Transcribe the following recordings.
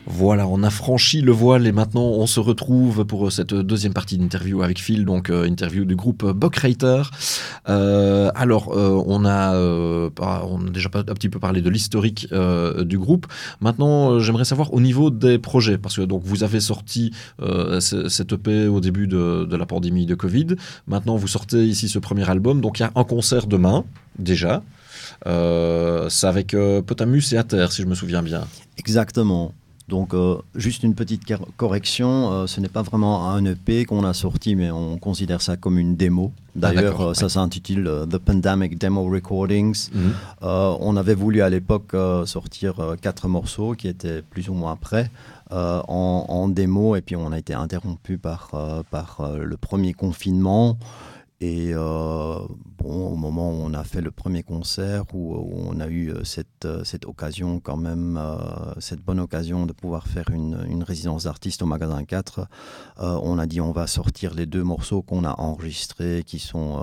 Voilà, on a franchi le voile et maintenant on se retrouve pour cette deuxième partie d'interview avec Phil, donc interview du groupe Bockrater. On a déjà un petit peu parlé de l'historique du groupe. Maintenant, j'aimerais savoir au niveau des projets, parce que donc vous avez sorti cette EP au début de la pandémie de Covid. Maintenant, vous sortez ici ce premier album, donc il y a un concert demain déjà. C'est avec Potamus et Ater, si je me souviens bien. Exactement. Donc, juste une petite correction, ce n'est pas vraiment un EP qu'on a sorti, mais on considère ça comme une démo. D'ailleurs, ça s'intitule The Pandemic Demo Recordings. On avait voulu à l'époque sortir 4 morceaux qui étaient plus ou moins prêts en démo, et puis on a été interrompu par le premier confinement. Et au moment où on a fait le premier concert, où on a eu cette occasion quand même, cette bonne occasion de pouvoir faire une résidence d'artiste au Magasin 4, on a dit on va sortir les 2 morceaux qu'on a enregistrés, qui sont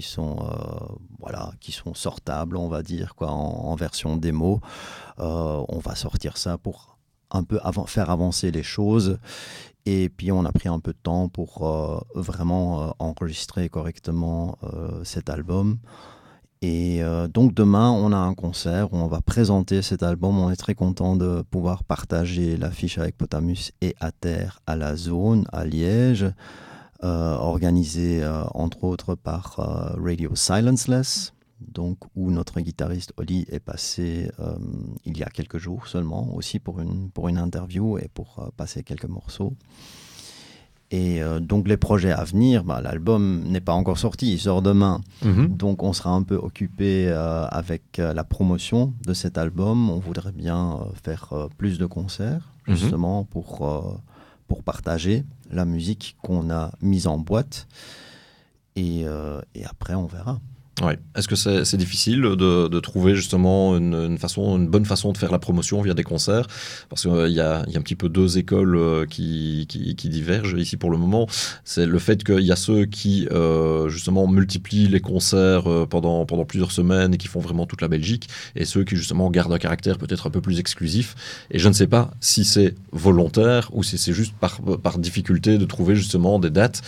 sortables, on va dire, quoi, en version démo. On va sortir ça pour un peu faire avancer les choses. Et puis on a pris un peu de temps pour vraiment enregistrer correctement cet album. Et donc demain, on a un concert où on va présenter cet album. On est très content de pouvoir partager l'affiche avec Potamus et Ater à la Zone, à Liège, organisé entre autres par Radio Silenceless. Donc, où notre guitariste Oli est passé il y a quelques jours seulement, aussi pour une interview et pour passer quelques morceaux. Et donc les projets à venir, l'album n'est pas encore sorti, il sort demain. Donc on sera un peu occupé avec la promotion de cet album. On voudrait bien faire plus de concerts, justement, pour partager la musique qu'on a mise en boîte. Et après, on verra. Ouais. Est-ce que c'est difficile de trouver justement une bonne façon de faire la promotion via des concerts? Parce qu'il y a un petit peu 2 écoles qui divergent ici pour le moment. C'est le fait qu'il y a ceux qui justement multiplient les concerts pendant plusieurs semaines et qui font vraiment toute la Belgique, et ceux qui justement gardent un caractère peut-être un peu plus exclusif. Et je ne sais pas si c'est volontaire ou si c'est juste par difficulté de trouver justement des dates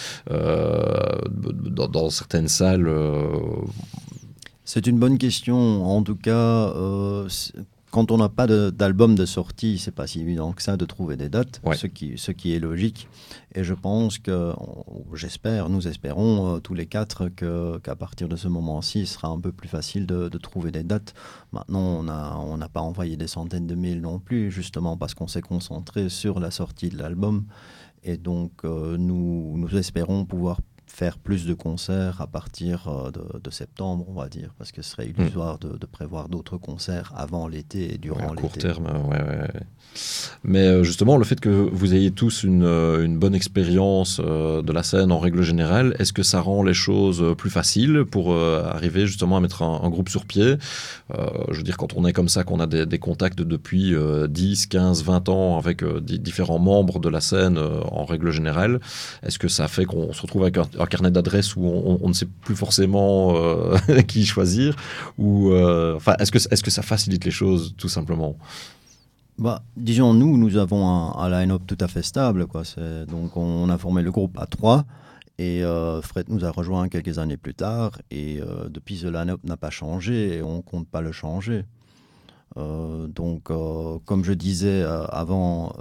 dans certaines salles. C'est une bonne question. En tout cas, quand on n'a pas d'album de sortie, c'est pas si évident que ça de trouver des dates, ce qui est logique. Et je pense nous espérons tous les 4 qu'à partir de ce moment-ci, il sera un peu plus facile de trouver des dates. Maintenant, on n'a pas envoyé des centaines de mails non plus, justement parce qu'on s'est concentré sur la sortie de l'album. Et donc, nous espérons pouvoir faire plus de concerts à partir de septembre, on va dire, parce que ce serait illusoire de prévoir d'autres concerts avant l'été et durant l'été. À court terme, ouais. Mais justement, le fait que vous ayez tous une bonne expérience de la scène en règle générale, est-ce que ça rend les choses plus faciles pour arriver justement à mettre un groupe sur pied? Je veux dire, quand on est comme ça, qu'on a des contacts depuis 10, 15, 20 ans avec différents membres de la scène en règle générale, est-ce que ça fait qu'on se retrouve avec un carnet d'adresses où on ne sait plus forcément qui choisir, ou est-ce que ça facilite les choses tout simplement? Disons, nous avons un line-up tout à fait stable, quoi. Donc on a formé le groupe à 3 et Fred nous a rejoint quelques années plus tard, et depuis ce line-up n'a pas changé et on compte pas le changer. Donc comme je disais avant,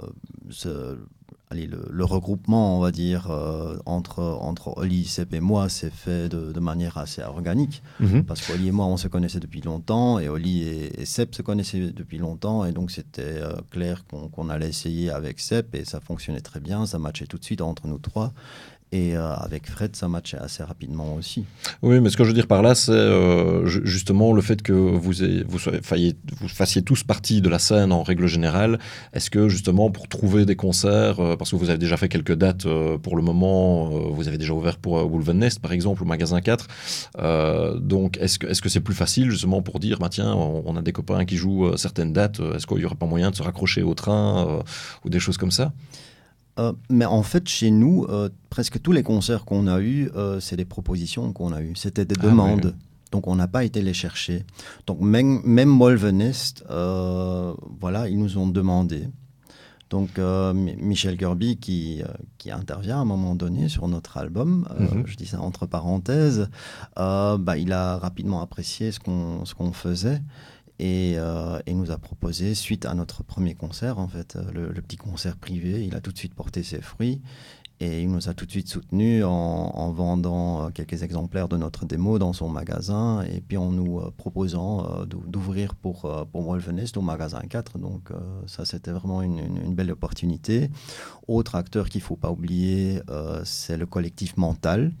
le regroupement, on va dire, entre Oli, Sepp et moi s'est fait de manière assez organique, parce qu'Oli et moi, on se connaissait depuis longtemps, et Oli et Sepp se connaissaient depuis longtemps, et donc c'était clair qu'on allait essayer avec Sepp, et ça fonctionnait très bien, ça matchait tout de suite entre nous 3. Et avec Fred, ça matchait assez rapidement aussi. Oui, mais ce que je veux dire par là, c'est justement le fait que vous fassiez tous partie de la scène en règle générale. Est-ce que justement pour trouver des concerts, parce que vous avez déjà fait quelques dates pour le moment, vous avez déjà ouvert pour Wolven Nest par exemple, au Magasin 4. Donc est-ce que c'est plus facile justement pour dire, tiens, on a des copains qui jouent certaines dates, est-ce qu'il n'y aurait pas moyen de se raccrocher au train ou des choses comme ça? Mais en fait, chez nous, presque tous les concerts qu'on a eus, c'est des propositions qu'on a eues. C'était des demandes. Oui. Donc, on n'a pas été les chercher. Donc, même Wolven Nest, ils nous ont demandé. Donc Michel Kirby qui intervient à un moment donné sur notre album, je dis ça entre parenthèses, il a rapidement apprécié ce qu'on faisait et nous a proposé, suite à notre premier concert, en fait, le petit concert privé, il a tout de suite porté ses fruits. Et il nous a tout de suite soutenus en vendant quelques exemplaires de notre démo dans son magasin et puis en nous proposant d'ouvrir pour Wolfenest au magasin 4. Donc ça, c'était vraiment une belle opportunité. Autre acteur qu'il ne faut pas oublier, c'est le collectif Mental,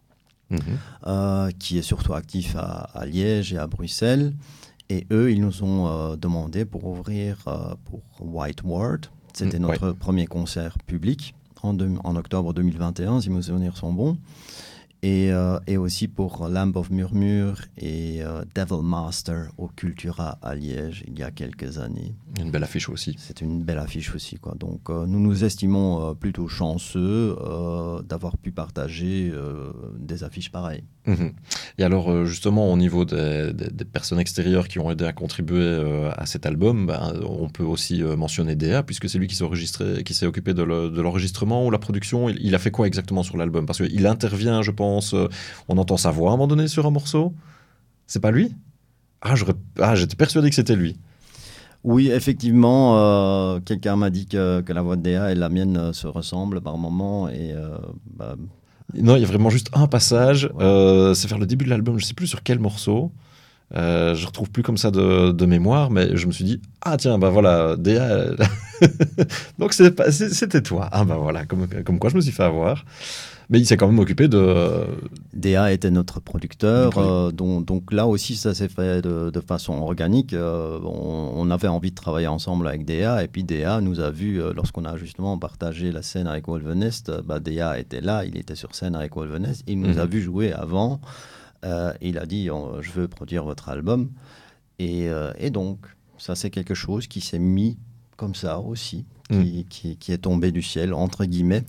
qui est surtout actif à Liège et à Bruxelles. Et eux, ils nous ont demandé pour ouvrir pour White Ward. C'était notre premier concert public. En octobre 2021, si mes souvenirs sont bons. Et aussi pour Lamb of Murmure et Devil Master au Cultura à Liège, il y a quelques années. Une belle affiche aussi. C'est une belle affiche aussi, quoi. Donc, nous nous estimons plutôt chanceux d'avoir pu partager des affiches pareilles. Et alors, justement, au niveau des personnes extérieures qui ont aidé à contribuer à cet album, on peut aussi mentionner DA, puisque c'est lui qui s'est occupé de l'enregistrement ou la production. Il a fait quoi exactement sur l'album? Parce qu'il intervient, je pense, on entend sa voix à un moment donné sur un morceau. C'est pas lui? J'étais persuadé que c'était lui. Oui, effectivement, quelqu'un m'a dit que la voix de DA et la mienne se ressemblent par moment. Non, il y a vraiment juste un passage. C'est vers le début de l'album, je ne sais plus sur quel morceau. Je ne retrouve plus comme ça de mémoire, mais je me suis dit, tiens, voilà, DA. Donc c'était toi. Voilà, comme quoi je me suis fait avoir. Mais il s'est quand même occupé de... DA était notre producteur, donc là aussi ça s'est fait de façon organique. On avait envie de travailler ensemble avec DA, et puis DA nous a vu, lorsqu'on a justement partagé la scène avec Wolfenest, DA était là, il était sur scène avec Wolfenest, il nous a vu jouer avant, il a dit je veux produire votre album, et donc ça c'est quelque chose qui s'est mis comme ça aussi, qui est tombé du ciel, entre guillemets.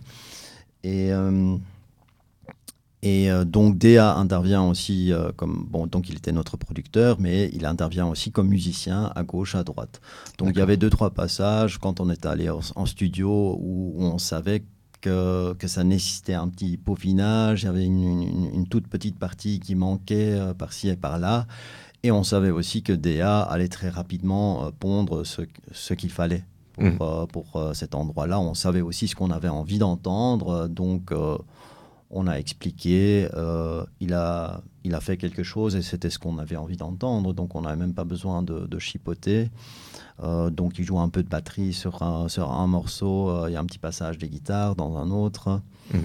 Et donc DA intervient aussi donc il était notre producteur, mais il intervient aussi comme musicien à gauche, à droite. Donc il y avait 2-3 passages quand on est allé en studio où on savait que ça nécessitait un petit peaufinage. Il y avait une toute petite partie qui manquait par-ci et par-là. Et on savait aussi que DA allait très rapidement pondre ce qu'il fallait pour cet endroit-là. On savait aussi ce qu'on avait envie d'entendre. Donc, on a expliqué. Il a fait quelque chose et c'était ce qu'on avait envie d'entendre. Donc, on n'avait même pas besoin de chipoter. Donc, il joue un peu de batterie sur un morceau. Il y a un petit passage de guitare dans un autre.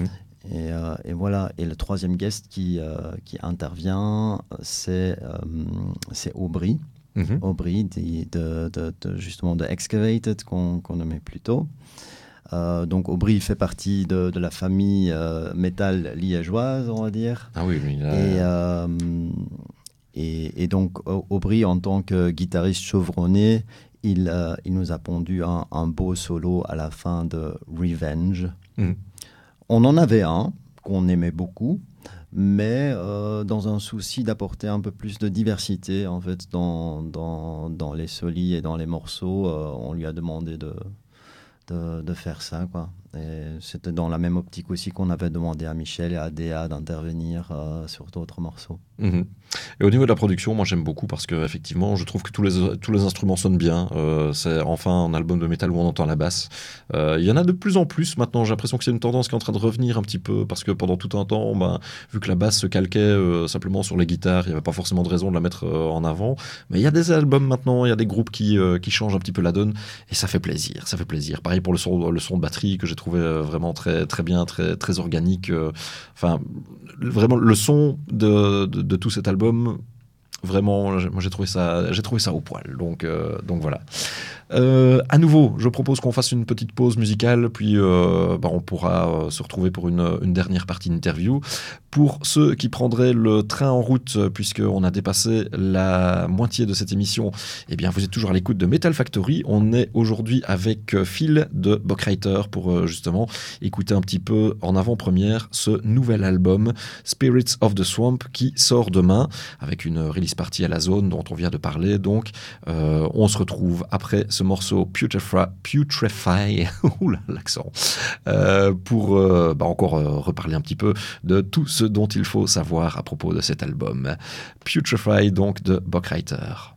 Et voilà. Et le troisième guest qui intervient, c'est Aubry. Aubry, justement de Excavated, qu'on nommait plus tôt. Donc Aubry fait partie de la famille métal liégeoise, on va dire. Ah oui, lui, là... Et donc Aubry, en tant que guitariste chevronné, il nous a pondu un beau solo à la fin de Revenge. On en avait un qu'on aimait beaucoup, mais dans un souci d'apporter un peu plus de diversité en fait dans les solis et dans les morceaux, on lui a demandé de faire ça, quoi. Et c'était dans la même optique aussi qu'on avait demandé à Michel et à DA d'intervenir sur d'autres morceaux. Et au niveau de la production, moi j'aime beaucoup parce que effectivement, je trouve que tous les instruments sonnent bien. C'est enfin un album de métal où on entend la basse. Il y en a de plus en plus maintenant. J'ai l'impression que c'est une tendance qui est en train de revenir un petit peu parce que pendant tout un temps, vu que la basse se calquait simplement sur les guitares, il n'y avait pas forcément de raison de la mettre en avant. Mais il y a des albums maintenant, il y a des groupes qui changent un petit peu la donne et ça fait plaisir. Ça fait plaisir. Pareil pour le son de batterie que j'ai trouvé vraiment très très bien, très très organique. Enfin, vraiment le son de tout cet album, vraiment, moi j'ai trouvé ça au poil. Donc voilà. À nouveau, je propose qu'on fasse une petite pause musicale, puis on pourra se retrouver pour une dernière partie d'interview. Pour ceux qui prendraient le train en route, puisqu'on a dépassé la moitié de cette émission, eh bien vous êtes toujours à l'écoute de Metal Factory. On est aujourd'hui avec Phil de Bockwriter pour justement écouter un petit peu en avant-première ce nouvel album Spirits of the Swamp qui sort demain avec une release party à la zone dont on vient de parler. Donc on se retrouve après ce morceau Putrefy, oula, l'accent, pour encore reparler un petit peu de tout ce dont il faut savoir à propos de cet album. Putrefy, donc, de Bokreiter.